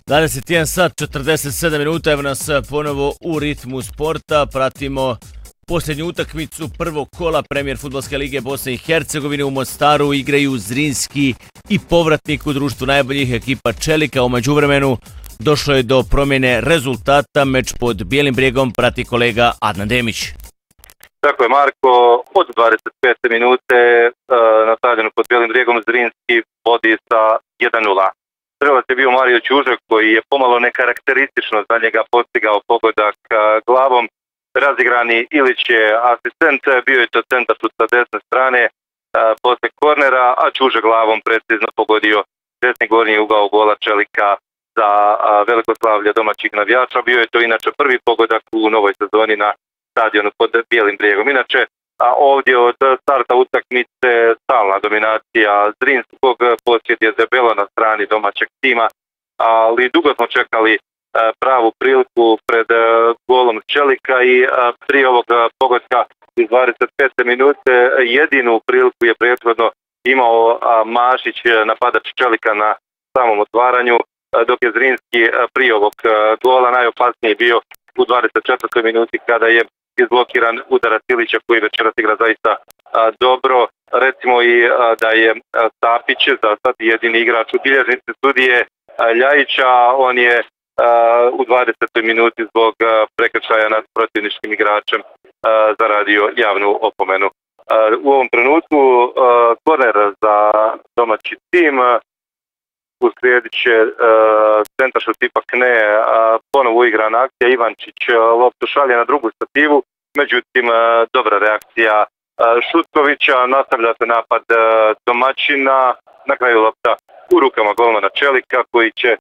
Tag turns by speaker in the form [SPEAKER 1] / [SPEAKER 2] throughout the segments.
[SPEAKER 1] 21 sat 47 minuta, evo nas ponovo u ritmu sporta, pratimo posljednju utakmicu prvog kola Premijer fudbalske lige Bosne i Hercegovine. U Mostaru igraju Zrinski i povratnik u društvu najboljih ekipa Čelika. U međuvremenu došlo je do promjene rezultata, meč pod Bijelim brijegom prati kolega Adnan Demić.
[SPEAKER 2] Tako je, Marko, od 25. minute na stadionu pod Bijelim brijegom Zrinski vodi sa 1:0. Strelac je bio Mario Ćužak koji je pomalo nekarakteristično za njega postigao pogodak glavom. Razigrani Ilić je asistent, bio je to centaršut sa desne strane posle kornera, a Ćužak glavom precizno pogodio desni gornji ugao gola Čelika za veliko slavlje domaćih navijača. Bio je to inače prvi pogodak u novoj sezoni na stadionu pod Bijelim brijegom. Inače, ovdje od starta utakmice stalna dominacija Zrinskog, posjed je debelo na strani domaćeg tima, ali dugo smo čekali pravu priliku pred golom Čelika i prije ovog pogotka iz 25. minute jedinu priliku je prethodno imao Mašić, napadač Čelika, na samom otvaranju, dok je Zrinski prije ovog gola najopasniji bio u 24. minuti kada je izblokiran udarac Ilića koji večeras igra zaista dobro. Recimo i da je Stapić za sad jedini igrač u bilježnici sudije Ljajića, on je u 20. minuti zbog prekršaja nad protivničkim igračem zaradio javnu opomenu. U ovom trenutku korner za domaći tim, uslijedit će centaršut ipak ne, ponovo uigrana akcija, Ivančić loptu šalje na drugu stativu, međutim dobra reakcija Šutkovića, nastavlja se napad domaćina, na kraju lopta u rukama golmana Čelika koji će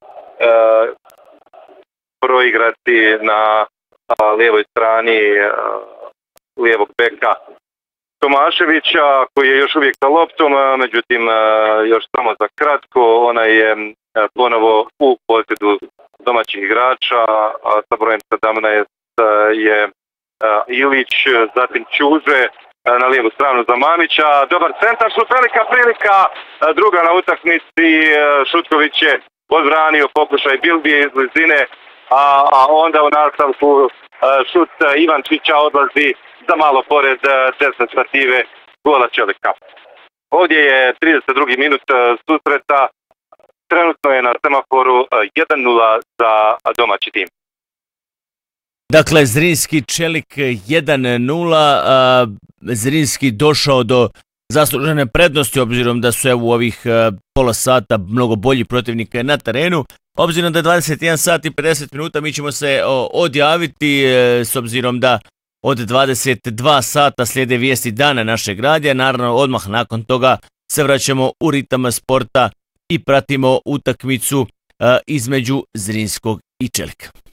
[SPEAKER 2] proigrati na lijevoj strani lijevog beka Tomaševića koji je još uvijek sa loptom, međutim još samo za kratko, ona je ponovo u posjedu domaćih igrača, sa brojem 17 je Ilić, zatim Ćuže na lijevu stranu za Mamića, dobar centaršut, velika prilika, druga na utakmici, Šutković je odbranio pokušaj Bilbije iz blizine, a onda u nastavku šut Ivančića odlazi za malo pored desne stative gola Čelika. Ovdje je 32. minut susreta, trenutno je na semaforu 1:0 za domaći tim.
[SPEAKER 1] Dakle, Zrinski Čelik 1:0, Zrinski došao do zaslužene prednosti obzirom da su u ovih pola sata mnogo bolji protivnika na terenu. Obzirom da je 21 sat i 50 minuta, mi ćemo se odjaviti s obzirom da od 22 sata slijede vijesti dana našeg radija. Naravno, odmah nakon toga se vraćamo u ritam sporta i pratimo utakmicu između Zrinskog i Čelika.